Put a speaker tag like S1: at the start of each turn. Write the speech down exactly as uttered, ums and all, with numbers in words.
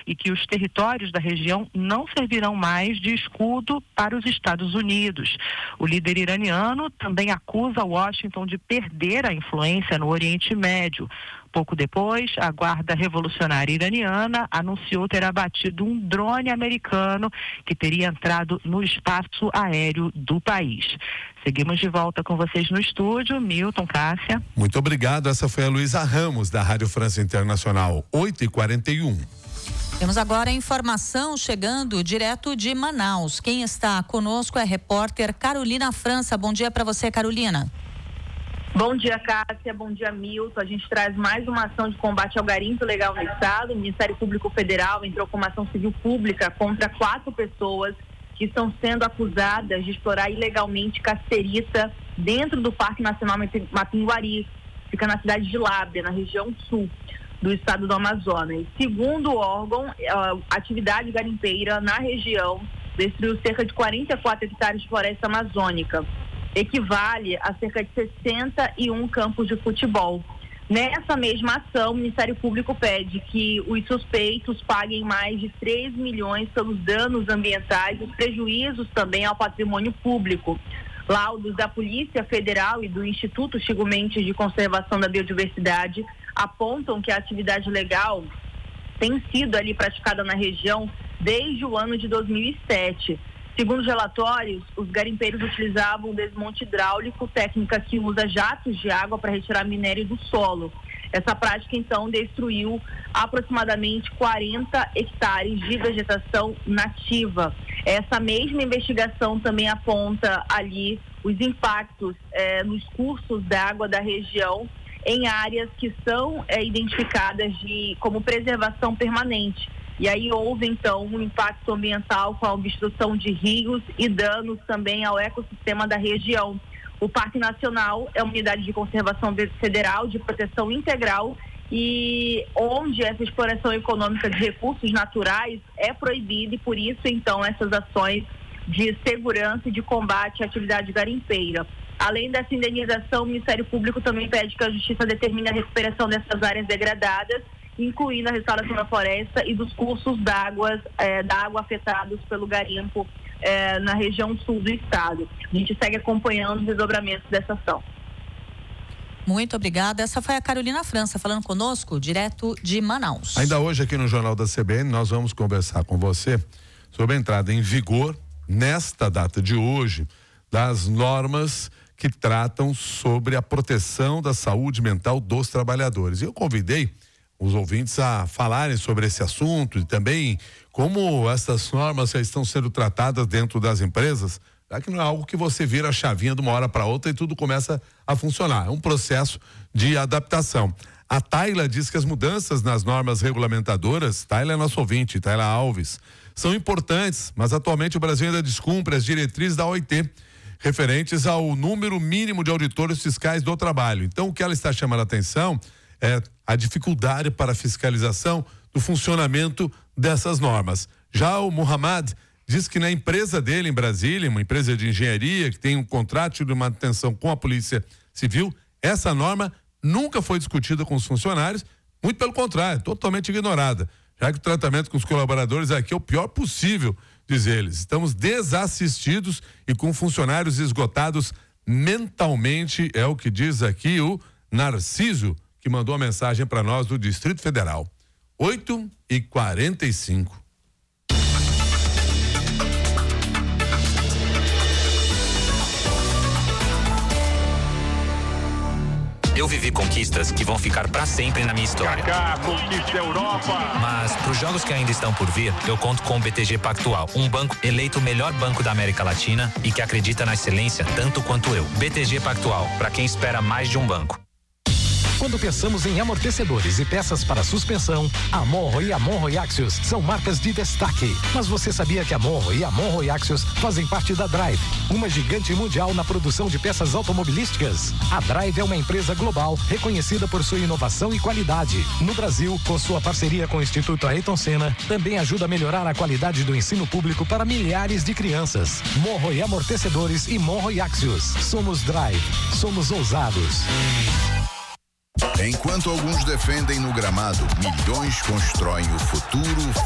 S1: e que os territórios da região não servirão mais de escudo para os Estados Unidos. O líder iraniano também acusa Washington de perder a influência no Oriente Médio. Pouco depois, a Guarda Revolucionária Iraniana anunciou ter abatido um drone americano que teria entrado no espaço aéreo do país. Seguimos de volta com vocês no estúdio. Milton, Cássia.
S2: Muito obrigado. Essa foi a Luísa Ramos, da Rádio França Internacional, oito e quarenta e um.
S3: Temos agora a informação chegando direto de Manaus. Quem está conosco é a repórter Carolina França. Bom dia para você, Carolina.
S4: Bom dia, Cássia. Bom dia, Milton. A gente traz mais uma ação de combate ao garimpo ilegal no estado. O Ministério Público Federal entrou com uma ação civil pública contra quatro pessoas que estão sendo acusadas de explorar ilegalmente cassiterita dentro do Parque Nacional Mapinguari. Fica na cidade de Lábrea, na região sul do estado do Amazonas. Segundo o órgão, a atividade garimpeira na região destruiu cerca de quarenta e quatro hectares de floresta amazônica. Equivale a cerca de sessenta e um campos de futebol. Nessa mesma ação, o Ministério Público pede que os suspeitos paguem mais de três milhões pelos danos ambientais e os prejuízos também ao patrimônio público. Laudos da Polícia Federal e do Instituto Chico Mendes de Conservação da Biodiversidade apontam que a atividade legal tem sido ali praticada na região desde o ano de dois mil e sete. Segundo os relatórios, os garimpeiros utilizavam o desmonte hidráulico, técnica que usa jatos de água para retirar minério do solo. Essa prática, então, destruiu aproximadamente quarenta hectares de vegetação nativa. Essa mesma investigação também aponta ali os impactos eh, nos cursos d'água da região em áreas que são eh, identificadas de, como preservação permanente. E aí houve, então, um impacto ambiental com a obstrução de rios e danos também ao ecossistema da região. O Parque Nacional é uma unidade de conservação federal de proteção integral e onde essa exploração econômica de recursos naturais é proibida e, por isso, então, essas ações de segurança e de combate à atividade garimpeira. Além dessa indenização, o Ministério Público também pede que a Justiça determine a recuperação dessas áreas degradadas, incluindo a restauração da floresta e dos cursos d'água, eh, d'água afetados pelo garimpo eh, na região sul do estado. A gente segue acompanhando os desdobramentos dessa ação.
S3: Muito obrigada. Essa foi a Carolina França falando conosco, direto de Manaus.
S2: Ainda hoje aqui no Jornal da C B N nós vamos conversar com você sobre a entrada em vigor, nesta data de hoje, das normas que tratam sobre a proteção da saúde mental dos trabalhadores. Eu convidei os ouvintes a falarem sobre esse assunto e também como essas normas já estão sendo tratadas dentro das empresas, já que não é algo que você vira a chavinha de uma hora para outra e tudo começa a funcionar. É um processo de adaptação. A Tayla diz que as mudanças nas normas regulamentadoras, Tayla é nosso ouvinte, Tayla Alves, são importantes, mas atualmente o Brasil ainda descumpre as diretrizes da O I T, referentes ao número mínimo de auditores fiscais do trabalho. Então, o que ela está chamando a atenção é a dificuldade para a fiscalização do funcionamento dessas normas. Já o Muhammad diz que na empresa dele em Brasília, uma empresa de engenharia que tem um contrato de manutenção com a Polícia Civil, essa norma nunca foi discutida com os funcionários, muito pelo contrário, totalmente ignorada, já que o tratamento com os colaboradores aqui é o pior possível, diz eles. Estamos desassistidos e com funcionários esgotados mentalmente, é o que diz aqui o Narciso, que mandou a mensagem para nós do Distrito Federal. oito e quarenta e cinco.
S5: Eu vivi conquistas que vão ficar pra sempre na minha história.
S6: Kaká, conquista a Europa.
S5: Mas pros jogos que ainda estão por vir, eu conto com o B T G Pactual, um banco eleito o melhor banco da América Latina e que acredita na excelência tanto quanto eu. B T G Pactual, pra quem espera mais de um banco.
S7: Quando pensamos em amortecedores e peças para suspensão, a Monro e a Monro e Axios são marcas de destaque. Mas você sabia que a Monro e a Monro e Axios fazem parte da Drive, uma gigante mundial na produção de peças automobilísticas? A Drive é uma empresa global reconhecida por sua inovação e qualidade. No Brasil, com sua parceria com o Instituto Ayrton Senna, também ajuda a melhorar a qualidade do ensino público para milhares de crianças. Monro e amortecedores e Monro e Axios. Somos Drive. Somos ousados.
S8: Enquanto alguns defendem no gramado, milhões constroem o futuro